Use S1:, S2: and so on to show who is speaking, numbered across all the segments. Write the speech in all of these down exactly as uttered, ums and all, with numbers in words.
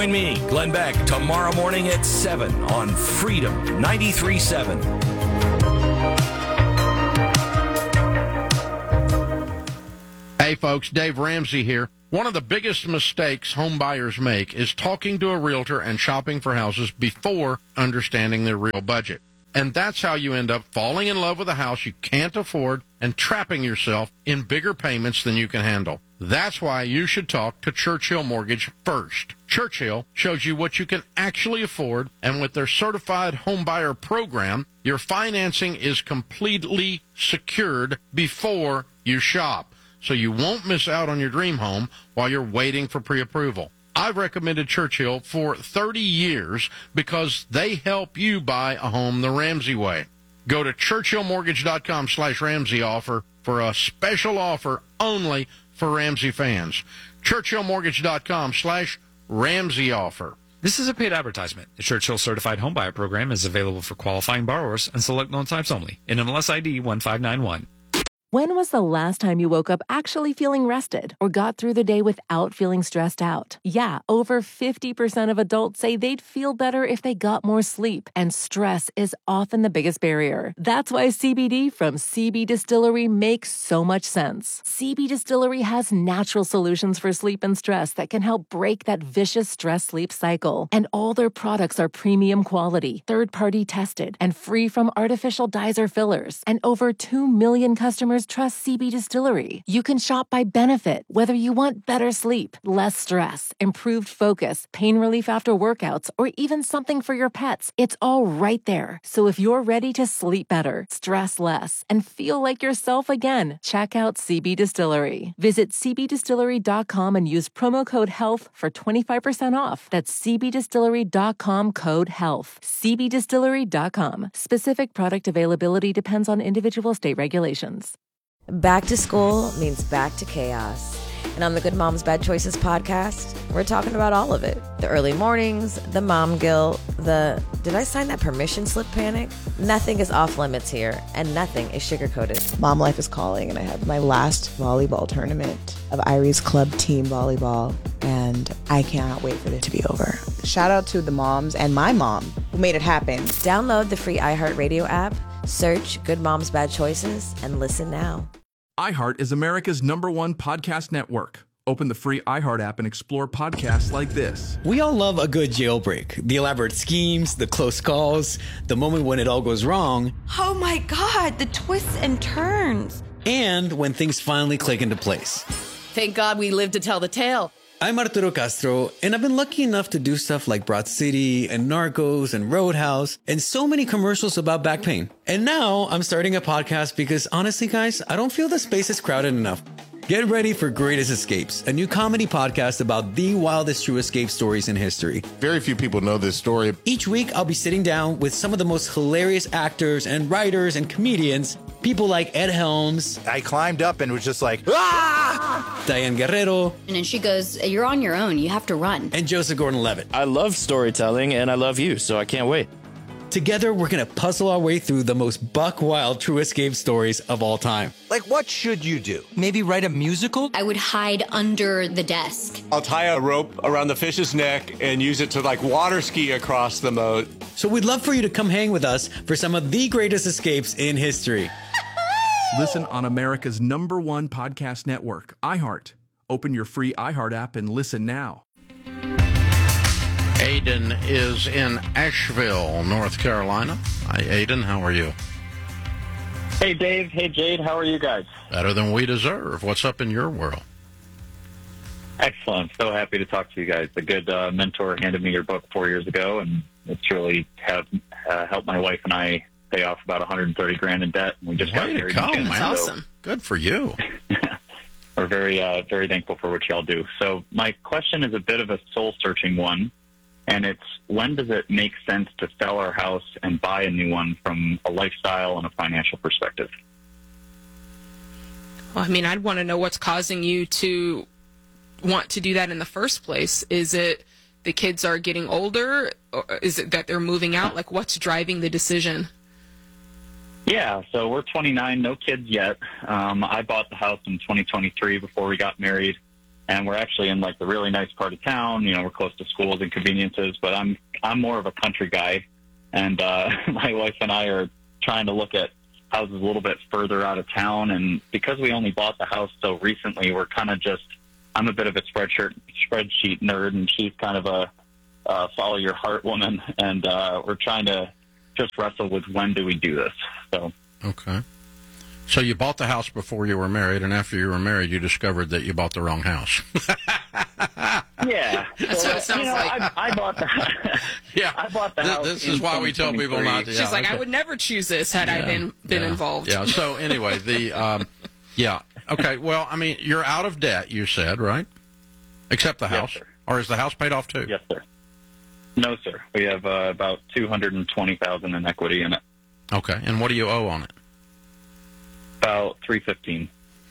S1: Join me, Glenn Beck, tomorrow morning at seven on Freedom ninety-three point seven.
S2: Hey, folks, Dave Ramsey here. One of the biggest mistakes home buyers make is talking to a realtor and shopping for houses before understanding their real budget. And that's how you end up falling in love with a house you can't afford and trapping yourself in bigger payments than you can handle. That's why you should talk to Churchill Mortgage first. Churchill shows you what you can actually afford, and with their certified home buyer program, your financing is completely secured before you shop, so you won't miss out on your dream home while you're waiting for pre-approval. I've recommended Churchill for thirty years because they help you buy a home the Ramsey way. Go to churchillmortgage.com slash Ramsey offer for a special offer only for Ramsey fans. churchillmortgage.com slash Ramsey offer.
S3: This is a paid advertisement. The Churchill Certified Homebuyer Program is available for qualifying borrowers and select loan types only. N M L S I D one five nine one.
S4: When was the last time you woke up actually feeling rested or got through the day without feeling stressed out? Yeah, over fifty percent of adults say they'd feel better if they got more sleep, and stress is often the biggest barrier. That's why C B D from C B Distillery makes so much sense. C B Distillery has natural solutions for sleep and stress that can help break that vicious stress-sleep cycle. And all their products are premium quality, third-party tested, and free from artificial dyes or fillers. And over two million customers trust C B Distillery. You can shop by benefit, whether you want better sleep, less stress, improved focus, pain relief after workouts, or even something for your pets. It's all right there. So if you're ready to sleep better, stress less, and feel like yourself again, check out C B Distillery. Visit c b distillery dot com and use promo code HEALTH for twenty-five percent off. That's c b distillery dot com code HEALTH. c b distillery dot com. Specific product availability depends on individual state regulations.
S5: Back to school means back to chaos. And on the Good Moms Bad Choices podcast, we're talking about all of it. The early mornings, the mom guilt, the did I sign that permission slip panic? Nothing is off limits here, and nothing is sugar-coated.
S6: Mom life is calling, and I have my last volleyball tournament of Irie's club team volleyball, and I cannot wait for it to be over. Shout out to the moms and my mom who made it happen.
S5: Download the free iHeartRadio app, search Good Moms Bad Choices, and listen now.
S7: iHeart is America's number one podcast network. Open the free iHeart app and explore podcasts like this.
S8: We all love a good jailbreak. The elaborate schemes, the close calls, the moment when it all goes wrong.
S9: Oh my God, the twists and turns.
S8: And when things finally click into place.
S9: Thank God we lived to tell the tale.
S8: I'm Arturo Castro, and I've been lucky enough to do stuff like Broad City and Narcos and Roadhouse and so many commercials about back pain. And now I'm starting a podcast because honestly, guys, I don't feel the space is crowded enough. Get ready for Greatest Escapes, a new comedy podcast about the wildest true escape stories in history.
S10: Very few people know this story.
S8: Each week, I'll be sitting down with some of the most hilarious actors and writers and comedians. People like Ed Helms.
S11: I climbed up and was just like, ah!
S8: Diane Guerrero.
S12: And then she goes, you're on your own. You have to run.
S8: And Joseph Gordon-Levitt.
S13: I love storytelling, and I love you, so I can't wait.
S8: Together, we're going to puzzle our way through the most buck-wild true escape stories of all time.
S11: Like, what should you do? Maybe write a musical?
S12: I would hide under the desk.
S14: I'll tie a rope around the fish's neck and use it to, like, water ski across the moat.
S8: So we'd love for you to come hang with us for some of the greatest escapes in history.
S7: Listen on America's number one podcast network, iHeart. Open your free iHeart app and listen now.
S2: Aiden is in Asheville, North Carolina. Hi, Aiden. How are you?
S15: Hey, Dave. Hey, Jade. How are you guys?
S2: Better than we deserve. What's up in your world?
S15: Excellent. So happy to talk to you guys. A good uh, mentor handed me your book four years ago, and it's really have, uh, helped my wife and I pay off about one hundred thirty grand in debt. And we just
S2: Way
S15: got
S2: to
S15: married.
S2: go,
S15: in
S2: man.
S15: so
S2: Awesome. Good for you.
S15: We're very, uh, very thankful for what y'all do. So my question is a bit of a soul-searching one. And it's, when does it make sense to sell our house and buy a new one from a lifestyle and a financial perspective?
S16: Well, I mean, I'd want to know what's causing you to want to do that in the first place. Is it the kids are getting older? Or is it that they're moving out? Like, what's driving the decision?
S15: Yeah, so we're twenty-nine, no kids yet. Um, I bought the house in twenty twenty-three before we got married. and we're actually in like the really nice part of town. You know, we're close to schools and conveniences, but I'm I'm more of a country guy, and uh, my wife and I are trying to look at houses a little bit further out of town. And because we only bought the house so recently, we're kind of just I'm a bit of a spreadsheet spreadsheet nerd, and she's kind of a uh, follow your heart woman, and uh, we're trying to just wrestle with when do we do this. So
S2: okay. So you bought the house before you were married, and after you were married, you discovered that you bought the wrong house.
S15: Yeah,
S16: that's
S15: so,
S16: what it sounds
S15: you know,
S16: like.
S15: I, I bought the
S2: yeah,
S15: I bought the
S2: Th-
S15: house.
S2: This is why we tell people not to.
S16: She's
S2: yeah,
S16: like,
S2: okay.
S16: I would never choose this had
S2: yeah,
S16: I been been
S2: yeah,
S16: involved.
S2: Yeah. So anyway, the um, yeah, okay. Well, I mean, you're out of debt. You said right, except the house,
S15: yes,
S2: or is the house paid off too?
S15: Yes, sir. No, sir. We have uh, about two hundred and twenty thousand in equity in it.
S2: Okay, and what do you owe on it?
S15: About three fifteen.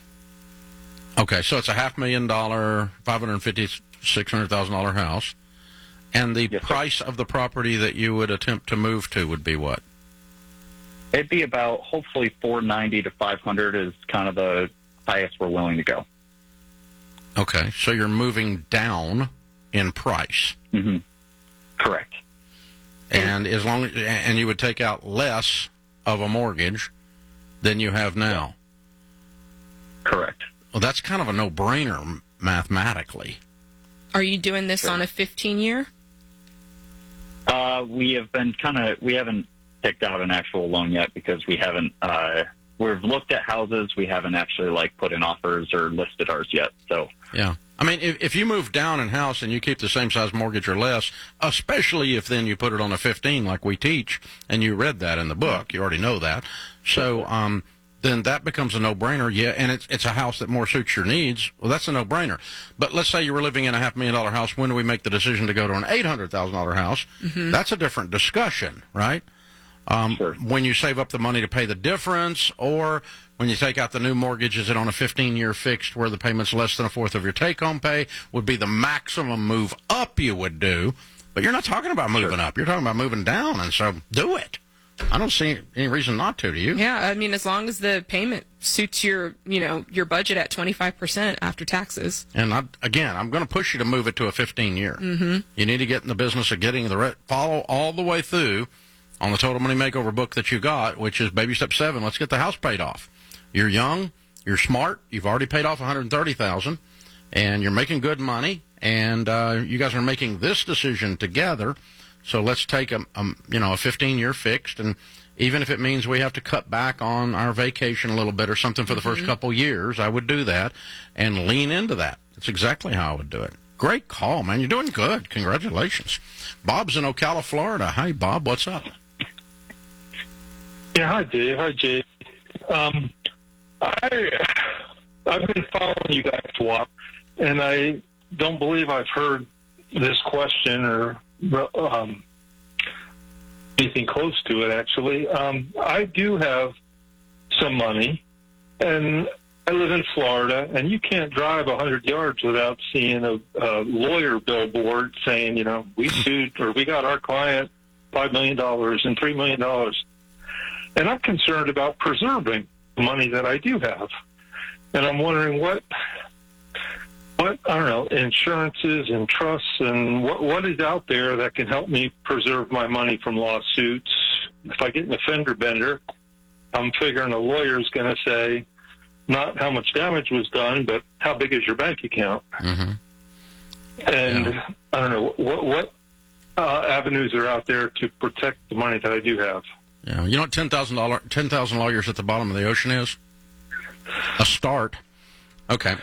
S2: Okay, so it's a half million dollar, five hundred fifty, six hundred thousand dollar house, and the
S15: yes,
S2: price
S15: sir.
S2: of the property that you would attempt to move to would be what?
S15: It'd be about hopefully four ninety to five hundred is kind of the highest we're willing to go.
S2: Okay, so you're moving down in price.
S15: Mm-hmm. Correct.
S2: And as long as, and you would take out less of a mortgage than you have now.
S15: Correct.
S2: Well, that's kind of a no-brainer mathematically.
S16: Are you doing this
S15: Sure.
S16: on a fifteen year?
S15: Uh, we have been kind of we haven't picked out an actual loan yet because we haven't. Uh, we've looked at houses. We haven't actually like put in offers or listed ours yet. So
S2: yeah. I mean, if, if you move down in house and you keep the same size mortgage or less, especially if then you put it on a fifteen like we teach, and you read that in the book, you already know that. So um, then that becomes a no-brainer. Yeah, and it's it's a house that more suits your needs. Well, that's a no-brainer. But let's say you were living in a half million dollar house. When do we make the decision to go to an eight hundred thousand dollar house?
S16: Mm-hmm.
S2: That's a different discussion, right? Um,
S15: Sure.
S2: When you save up the money to pay the difference, or when you take out the new mortgage, is it on a fifteen year fixed where the payment's less than a fourth of your take-home pay would be the maximum move up you would do. But you're not talking about moving
S15: Sure.
S2: up. You're talking about moving down, and so do it. I don't see any reason not to, do you?
S16: Yeah, I mean, as long as the payment suits your, you know, your budget at twenty-five percent after taxes.
S2: And I, again, I'm going to push you to move it to a fifteen year.
S16: Mm-hmm.
S2: You need to get in the business of getting the re- follow all the way through on the Total Money Makeover book that you got, which is baby step seven. Let's get the house paid off. You're young, you're smart, you've already paid off one hundred thirty thousand dollars, and you're making good money, and uh, you guys are making this decision together. So let's take a, a you know a fifteen year fixed, and even if it means we have to cut back on our vacation a little bit or something for the first
S16: Mm-hmm.
S2: couple years, I would do that and lean into that. That's exactly how I would do it. Great call, man. You're doing good. Congratulations. Bob's in Ocala, Florida. Hi, Bob. What's up?
S17: Yeah, hi, Dave. Hi, Jay. Um, I, I've been following you guys a while, and I don't believe I've heard this question or um, anything close to it, actually. Um, I do have some money, and I live in Florida, and you can't drive one hundred yards without seeing a, a lawyer billboard saying, you know, we sued or we got our client five million dollars and three million dollars. And I'm concerned about preserving the money that I do have. And I'm wondering what, what I don't know, insurances and trusts and what what is out there that can help me preserve my money from lawsuits. If I get in a fender bender, I'm figuring a lawyer's going to say not how much damage was done, but how big is your bank account.
S2: Mm-hmm.
S17: And
S2: Yeah.
S17: I don't know, what, what uh, avenues are out there to protect the money that I do have?
S2: Yeah, you know what ten thousand dollars, ten thousand lawyers at the bottom of the ocean is? A start. Okay.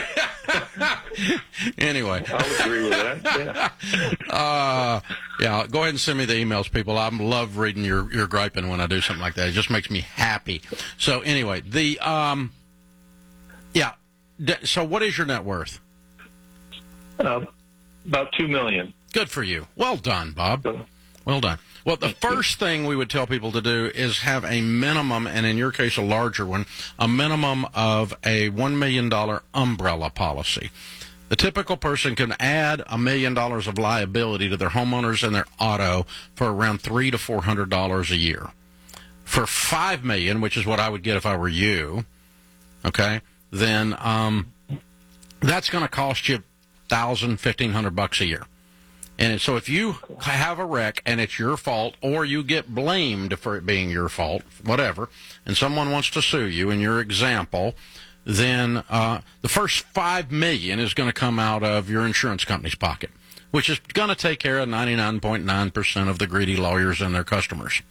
S2: Anyway.
S17: I'll agree with that, yeah.
S2: Uh, yeah, go ahead and send me the emails, people. I love reading your, your griping when I do something like that. It just makes me happy. So anyway, the, um, yeah, d- so what is your net worth?
S17: Uh, about two million dollars.
S2: Good for you. Well done, Bob. Well done. Well, the first thing we would tell people to do is have a minimum, and in your case, a larger one, a minimum of a one million dollars umbrella policy. The typical person can add a million dollars of liability to their homeowners and their auto for around three to four hundred dollars a year. For five million, which is what I would get if I were you, okay, then um, that's going to cost you thousand, fifteen hundred bucks a year. And so if you have a wreck and it's your fault, or you get blamed for it being your fault, whatever, and someone wants to sue you in your example, then uh, the first five million dollars is going to come out of your insurance company's pocket, which is going to take care of ninety-nine point nine percent of the greedy lawyers and their customers.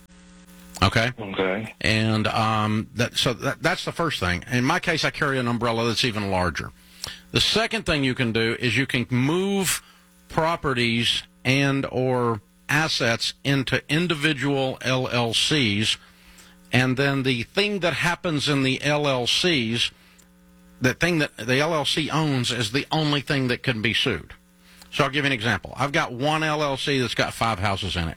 S2: Okay?
S17: Okay.
S2: And um, that, so that, that's the first thing. In my case, I carry an umbrella that's even larger. The second thing you can do is you can move properties and or assets into individual L L Cs, and then the thing that happens in the L L Cs, the thing that the L L C owns, is the only thing that can be sued. So I'll give you an example. I've got one L L C that's got five houses in it.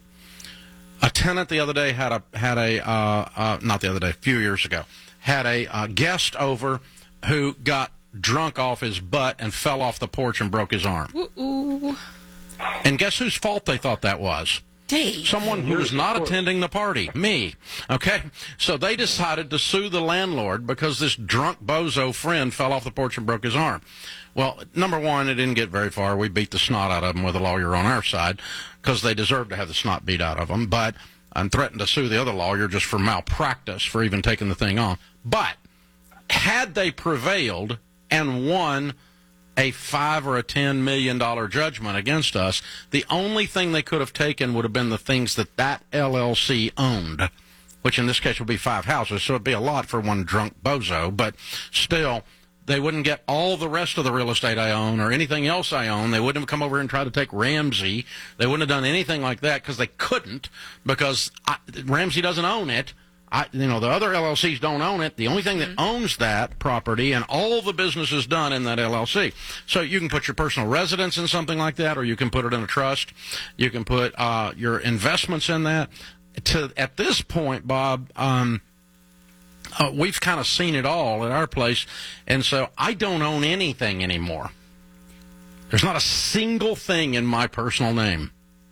S2: A tenant the other day had a had a uh, uh, not the other day, a few years ago, had a uh, guest over who got drunk off his butt and fell off the porch and broke his arm.
S16: Ooh.
S2: And guess whose fault they thought that was?
S16: Dave.
S2: Someone who was not attending the party. Me. Okay? So they decided to sue the landlord because this drunk bozo friend fell off the porch and broke his arm. Well, number one, it didn't get very far. We beat the snot out of them with a lawyer on our side because they deserved to have the snot beat out of them. But I'm threatened to sue the other lawyer just for malpractice for even taking the thing on. But had they prevailed and won a five or a ten million dollar judgment against us, the only thing they could have taken would have been the things that that L L C owned, which in this case would be five houses, so it'd be a lot for one drunk bozo, but still, they wouldn't get all the rest of the real estate I own or anything else I own. They wouldn't have come over and tried to take Ramsey. They wouldn't have done anything like that because they couldn't, because I, Ramsey doesn't own it. I, you know, the other L L Cs don't own it. The only thing that owns that property and all the business is done in that L L C. So you can put your personal residence in something like that, or you can put it in a trust. You can put uh, your investments in that. To at this point, Bob, um, uh, we've kind of seen it all at our place, and so I don't own anything anymore. There's not a single thing in my personal name.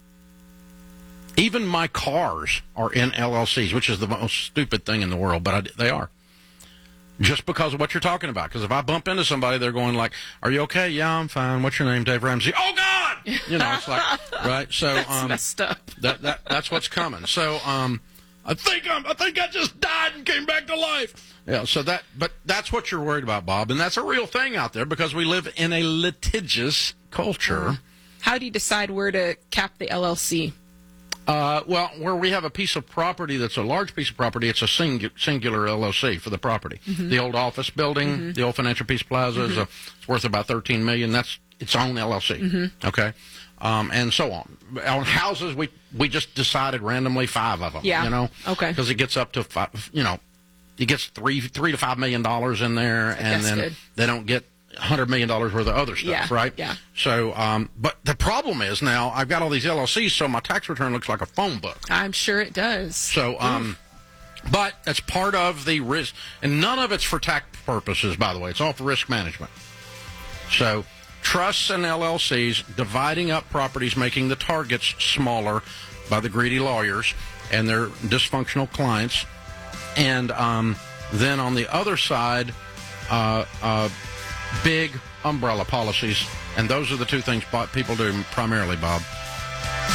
S2: Even my cars are in L L Cs, which is the most stupid thing in the world, but I, they are. Just because of what you're talking about. Because if I bump into somebody, they're going like, "Are you okay?" "Yeah, I'm fine." "What's your name?" "Dave Ramsey." "Oh, God!" You know, it's like, right? So
S16: that's
S2: um,
S16: messed up.
S2: that, that, that's what's coming. So um, I think I'm, I think I just died and came back to life. Yeah, so that, but that's what you're worried about, Bob. And that's a real thing out there because we live in a litigious culture.
S16: How do you decide where to cap the L L C?
S2: Uh, well, where we have a piece of property that's a large piece of property, it's a singu- singular L L C for the property. Mm-hmm. The old office building, mm-hmm. the old Financial Peace Plaza, mm-hmm. is a, it's worth about thirteen million dollars. That's its own L L C. Mm-hmm. Okay, um, and so on. On houses, we we just decided randomly five of them.
S16: Yeah.
S2: You know.
S16: Okay.
S2: Because it gets up to five. You know, it gets three three to five million dollars in there, and then
S16: good.
S2: They don't get one hundred million dollars worth of other stuff,
S16: yeah,
S2: right?
S16: Yeah.
S2: So, um, but the problem is now I've got all these L L Cs, so my tax return looks like a phone book.
S16: I'm sure it does.
S2: So, um, but that's part of the risk, and none of it's for tax purposes, by the way. It's all for risk management. So, trusts and L L Cs dividing up properties, making the targets smaller by the greedy lawyers and their dysfunctional clients, and um, then on the other side, uh, uh, big umbrella policies, and those are the two things people do primarily, Bob.